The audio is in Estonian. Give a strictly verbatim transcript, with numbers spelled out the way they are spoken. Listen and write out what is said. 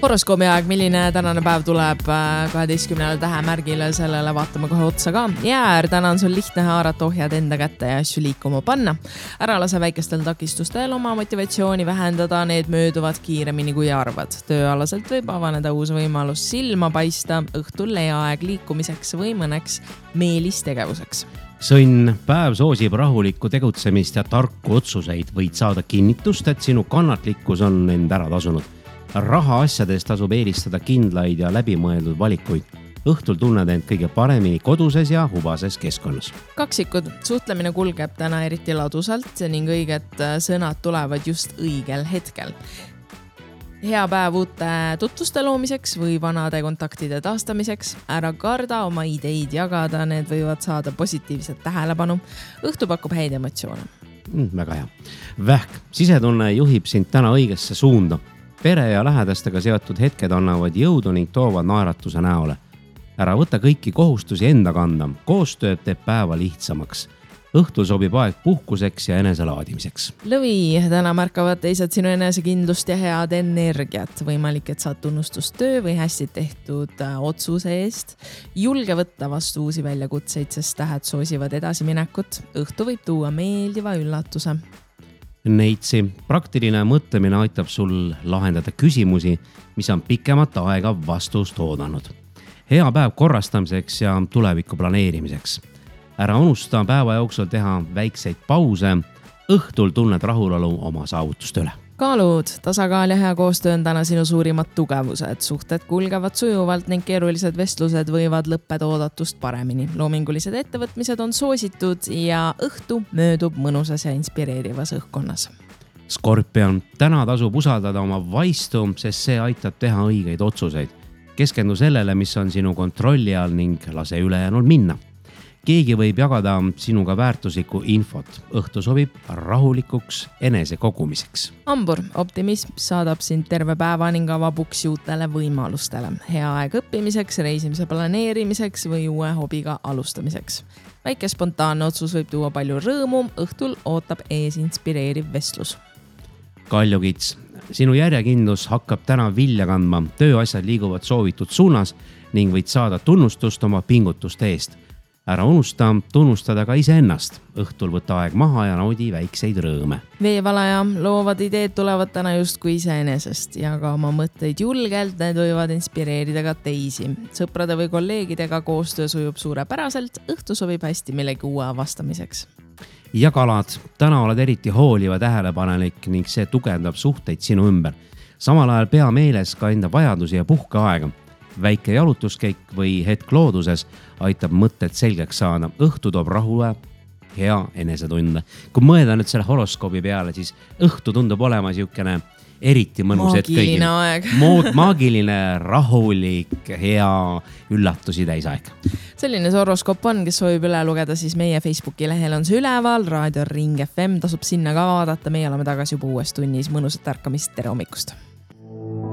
Horoskoobi aeg, milline tänane päev tuleb kaheteistkümnendal tähemärgile, sellele vaatame kohe otsa ka. Jäär, täna on sul lihtne haarata ohjad enda kätte ja asju liikuma panna. Ära lase väikestel takistustel oma motivatsiooni vähendada, need mööduvad kiiremini kui arvad. Tööalaselt võib avaneda uus võimalus silma paista, õhtul hea aeg liikumiseks või mõneks meelistegevuseks. Sõnn, päev soosib rahulikku tegutsemist ja tarku otsuseid, võid saada kinnitust, et sinu kannatlikkus on end ära tasunud. Raha asjades tasub eelistada kindlaid ja läbimõeldud valikuid. Õhtul tunned end kõige paremini koduses ja hubases keskkonnas. Kaksikud, suhtlemine kulgeb täna eriti ladusalt ning õiged sõnad tulevad just õigel hetkel. Hea päev uute tutvuste loomiseks või vanade kontaktide taastamiseks. Ära karda oma ideid jagada, need võivad saada positiivset tähelepanu. Õhtu pakub häid emotsioone. Mm, väga hea. Vähk, sisetunne juhib sind täna õigesse suunda. Pere ja lähedastega seotud hetked annavad jõudu ning toovad naeratuse näole. Ära võta kõiki kohustusi enda kanda. Koostööd teeb päeva lihtsamaks. Õhtul sobib aeg puhkuseks ja eneselaadimiseks. Lõvi, täna märkavad teised sinu enesekindlust ja head energiat. Võimalik, et saad tunnustust töö või hästi tehtud otsuse eest. Julge võtta vastu uusi väljakutseid, sest tähed soosivad edasiminekut. Õhtu võib tuua meeldiva üllatuse. Neitsi, praktiline mõtlemine aitab sul lahendada küsimusi, mis on pikemat aega vastust oodanud. Hea päev korrastamiseks ja tuleviku planeerimiseks. Ära unusta päeva jooksul teha väikseid pause. Õhtul tunned rahulolu oma saavutuste üle. Kaalud, tasakaal ja hea koostöö on täna sinu suurimad tugevused. Suhted kulgevad sujuvalt ning keerulised vestlused võivad lõppeda oodatust paremini. Loomingulised ettevõtmised on soositud ja õhtu möödub mõnusas ja inspireerivas õhkkonnas. Skorpion, täna tasub usaldada oma vaistu, sest see aitab teha õigeid otsuseid. Keskendu sellele, mis on sinu kontrolli all ning lase ülejäänul minna. Keegi võib jagada sinuga väärtuslikku infot. Õhtu sobib rahulikuks enese kogumiseks. Ambur, optimism saadab sind terve päeva ning avab uksi uutele võimalustele. Hea aeg õppimiseks, reisimise planeerimiseks või uue hobiga alustamiseks. Väike spontaanne otsus võib tuua palju rõõmu. Õhtul ootab ees inspireeriv vestlus. Kaljukits, sinu järjekindlus hakkab täna vilja kandma. Tööasjad liiguvad soovitud suunas ning võid saada tunnustust oma pingutuste eest. Ära unusta tunnustada ka iseennast. Õhtul võta aeg maha ja naudi väikseid rõõme. Veevalaja, loovad ideed tulevad täna just kui iseenesest ja ka oma mõtteid julgelt, need võivad inspireerida ka teisi. Sõprade või kolleegidega koostöö sujub suurepäraselt, õhtu sobib hästi millegi uue avastamiseks. Ja kalad, täna oled eriti hooliva tähelepanelik ning see tugevdab suhteid sinu ümber. Samal ajal pea meeles ka enda vajadusi ja puhkeaega. Väike jalutuskäik või hetk looduses aitab mõtted selgeks saada. Õhtu toob rahule hea enesetunde. Kui mõelda nüüd selle horoskoobi peale, siis õhtu tundub olema siukene eriti mõnus hetk kõigil. Aeg. Maagiline, rahulik, hea üllatusi täis aeg. Selline see horoskoop on, kes soovib üle lugeda, siis meie Facebooki lehel on see üleval. Raadio Ring F M tasub sinna ka vaadata. Meie oleme tagasi juba uues tunnis. Mõnusat ärkamist, tere hommikust!